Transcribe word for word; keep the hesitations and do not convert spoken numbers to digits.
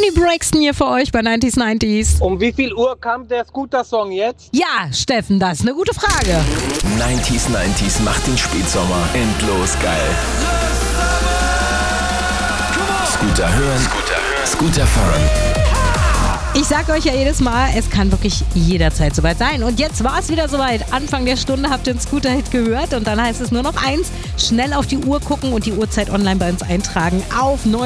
Tony Braxton hier für euch bei neunzig neunzig. Um wie viel Uhr kam der Scooter-Song jetzt? Ja, Steffen, das ist eine gute Frage. neunzig neunzig macht den Spätsommer endlos geil. Scooter hören, Scooter hören, Scooter fahren. Ich sag euch ja jedes Mal, es kann wirklich jederzeit soweit sein. Und jetzt war es wieder soweit. Anfang der Stunde habt ihr den Scooter-Hit gehört und dann heißt es nur noch eins, schnell auf die Uhr gucken und die Uhrzeit online bei uns eintragen auf